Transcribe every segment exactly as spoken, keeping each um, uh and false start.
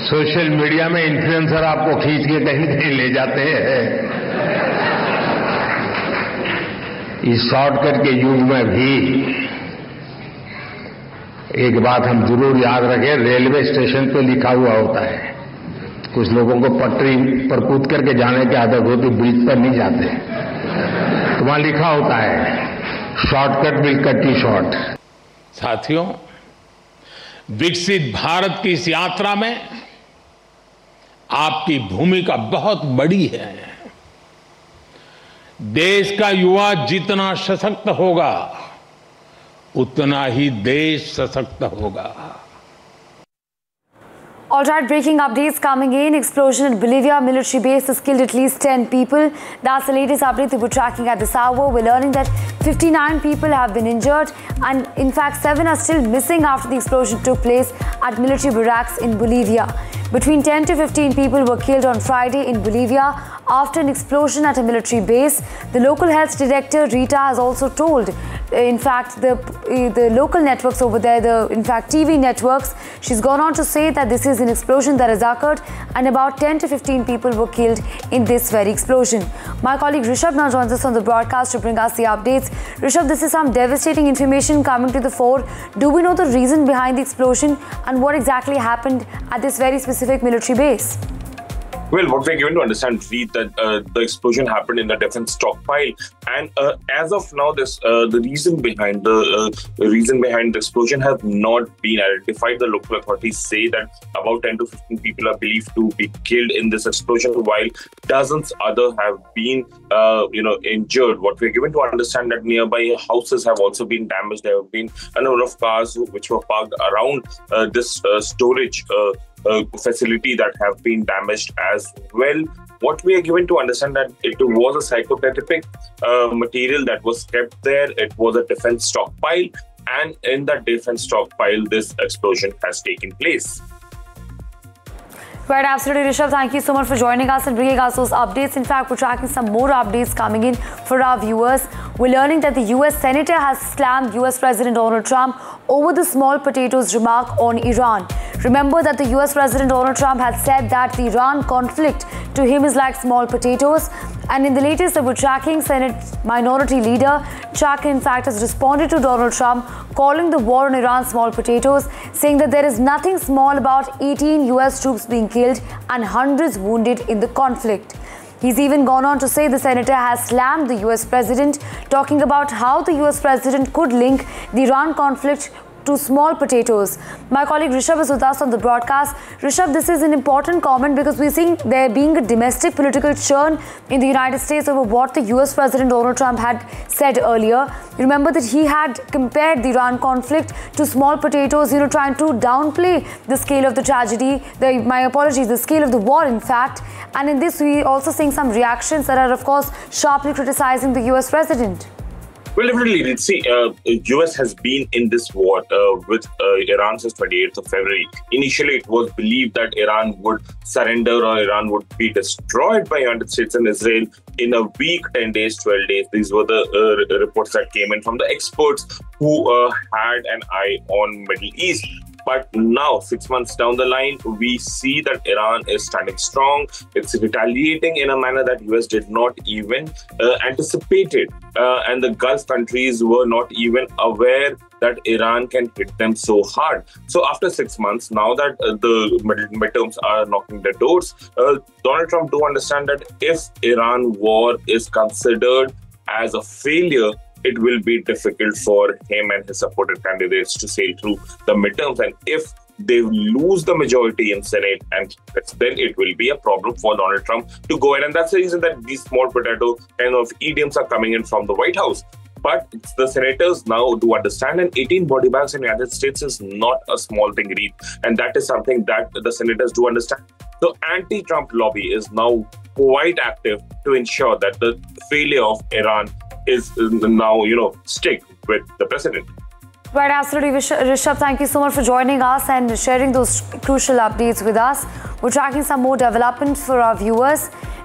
Social media में influencer आपको खींच के कहीं कहीं ले जाते हैं। इस शॉर्टकट के युग में भी एक बात हम जरूर याद रखें, रेलवे स्टेशन पे लिखा हुआ होता है। कुछ लोगों को पटरी पर कूद करके जाने की आदत होती, ब्रिज पर नहीं जाते, तो वहां लिखा होता है shortcut will cut you short. साथियों, विकसित भारत की इस यात्रा में आपकी भूमिका बहुत बड़ी है। देश का युवा जितना सशक्त होगा, उतना ही देश सशक्त होगा। All right, breaking updates coming in. Explosion at Bolivia military base has killed at least ten people. That's the latest update that we're tracking at this hour. We're learning that fifty-nine people have been injured, and in fact, seven are still missing after the explosion took place at military barracks in Bolivia. Between ten to fifteen people were killed on Friday in Bolivia after an explosion at a military base. The local health director, Rita, has also told, in fact, the, the local networks over there, the, in fact, T V networks, she's gone on to say that this is an explosion that has occurred and about ten to fifteen people were killed in this very explosion. My colleague Rishabh now joins us on the broadcast to bring us the updates. Rishabh, this is some devastating information coming to the fore. Do we know the reason behind the explosion and what exactly happened at this very specific military base? Well, what we're given to understand, Reed, that uh, the explosion happened in a defense stockpile, and uh, as of now, this uh, the reason behind the, uh, the reason behind the explosion has not been identified. The local authorities say that about ten to fifteen people are believed to be killed in this explosion, while dozens other have been, uh, you know, injured. What we're given to understand that nearby houses have also been damaged. There have been a number of cars which were parked around uh, this uh, storage Uh, Uh, facility that have been damaged as well. What we are given to understand that it was a psychotropic uh, material that was kept there. It was a defense stockpile, and in that defense stockpile, this explosion has taken place. Right, absolutely, Rishabh. Thank you so much for joining us and bringing us those updates. In fact, we're tracking some more updates coming in for our viewers. We're learning that the U S Senator has slammed U S President Donald Trump over the small potatoes remark on Iran. Remember that the U S President Donald Trump had said that the Iran conflict to him is like small potatoes. And in the latest that we're tracking, Senate Minority Leader Chuck, in fact, has responded to Donald Trump, calling the war on Iran small potatoes, saying that there is nothing small about eighteen U S troops being killed and hundreds wounded in the conflict. He's even gone on to say the senator has slammed the U S president, talking about how the U S president could link the Iran conflict to small potatoes. My colleague Rishabh is with us on the broadcast. Rishabh, this is an important comment because we're seeing there being a domestic political churn in the United States over what the U S President Donald Trump had said earlier. You remember that he had compared the Iran conflict to small potatoes, you know, trying to downplay the scale of the tragedy, the, my apologies, the scale of the war, in fact. And in this, we're also seeing some reactions that are, of course, sharply criticizing the U S President. Well, definitely, let's see, uh, U S has been in this war uh, with uh, Iran since twenty-eighth of February. Initially, it was believed that Iran would surrender or Iran would be destroyed by United States and Israel in a week, ten days, twelve days. These were the uh, reports that came in from the experts who uh, had an eye on Middle East. But now, six months down the line, we see that Iran is standing strong. It's retaliating in a manner that U S did not even uh, anticipated. Uh, and the Gulf countries were not even aware that Iran can hit them so hard. So after six months, now that uh, the midterms are knocking the doors, uh, Donald Trump do understand that if Iran war is considered as a failure, it will be difficult for him and his supported candidates to sail through the midterms. And if they lose the majority in Senate, and then it will be a problem for Donald Trump to go ahead. And that's the reason that these small potato kind of idioms are coming in from the White House. But the senators now do understand, and eighteen body bags in the United States is not a small thing, Reed. And that is something that the senators do understand. The anti-Trump lobby is now quite active to ensure that the failure of Iran is now, you know, stick with the president. Right, absolutely. Rishabh, thank you so much for joining us and sharing those crucial updates with us. We're tracking some more developments for our viewers.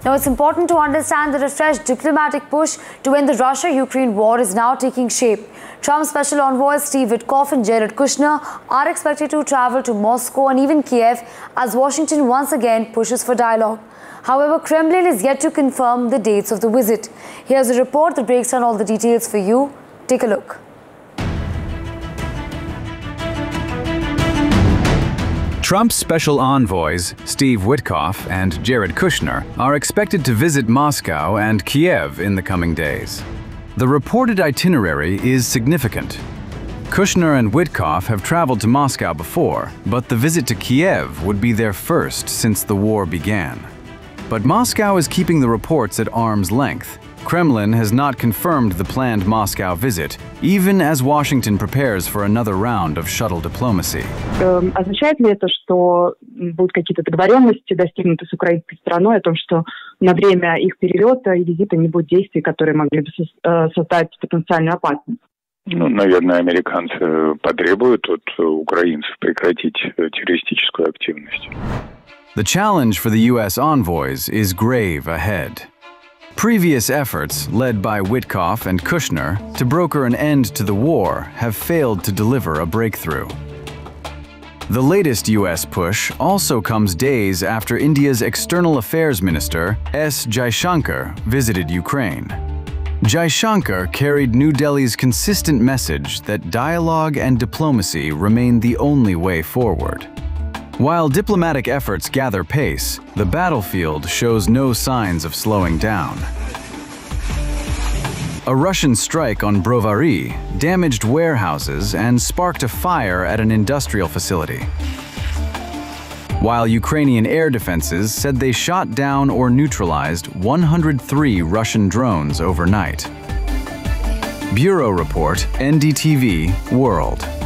Now, it's important to understand that a fresh diplomatic push to end the Russia-Ukraine war is now taking shape. Trump's special envoys Steve Witkoff and Jared Kushner are expected to travel to Moscow and even Kiev as Washington once again pushes for dialogue. However, Kremlin is yet to confirm the dates of the visit. Here's a report that breaks down all the details for you. Take a look. Trump's special envoys, Steve Witkoff and Jared Kushner, are expected to visit Moscow and Kiev in the coming days. The reported itinerary is significant. Kushner and Witkoff have traveled to Moscow before, but the visit to Kiev would be their first since the war began. But Moscow is keeping the reports at arm's length. Kremlin has not confirmed the planned Moscow visit, even as Washington prepares for another round of shuttle diplomacy. Означает ли это, что будут какие-то договоренности достигнуты с украинской стороной о том, что на время их перелета и визита не будет действий, которые могли бы создать потенциальную опасность? Ну, наверное, американцы потребуют от украинцев прекратить террористическую активность. The challenge for the U S envoys is grave ahead. Previous efforts, led by Witkoff and Kushner, to broker an end to the war have failed to deliver a breakthrough. The latest U S push also comes days after India's External Affairs Minister S. Jaishankar visited Ukraine. Jaishankar carried New Delhi's consistent message that dialogue and diplomacy remain the only way forward. While diplomatic efforts gather pace, the battlefield shows no signs of slowing down. A Russian strike on Brovary damaged warehouses and sparked a fire at an industrial facility, while Ukrainian air defenses said they shot down or neutralized one hundred three Russian drones overnight. Bureau Report, N D T V, World.